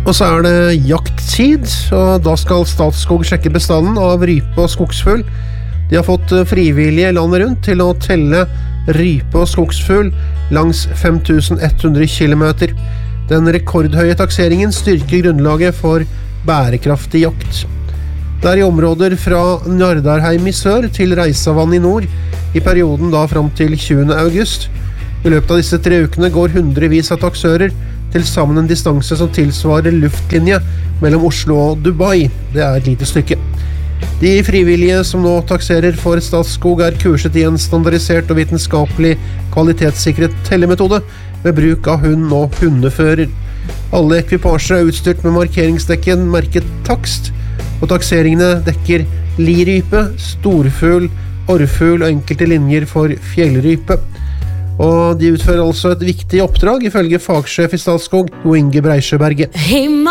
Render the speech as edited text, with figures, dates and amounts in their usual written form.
Og så det jakttid, og da skal Statskog sjekke bestanden av rype og skogsfugl. De har fått frivillige landet rundt til å telle rype og skogsfugl langs 5100 kilometer. Den rekordhøye takseringen styrker grunnlaget for bærekraftig jakt. Det I områder fra Njardarheim I sør til Reisavann I nord, I perioden da fram til 20. august. I løpet av disse 3 ukene går hundrevis av taksører til sammen en distanse som tilsvarer luftlinje mellom Oslo og Dubai. Det et lite stykke. De frivillige som nå takserer for Statskog kurset I en standardisert og vitenskapelig kvalitetssikret tellemetode med bruk av hund og hundefører. Alle ekvipasjer utstyrt med markeringsdekken merket takst, og takseringene dekker lirype, storfugl, orrfugl og enkelte linjer for fjellrype. Og de utfører altså et viktig oppdrag ifølge fagsjef I Statskog, Jo Inge Breisjøberget.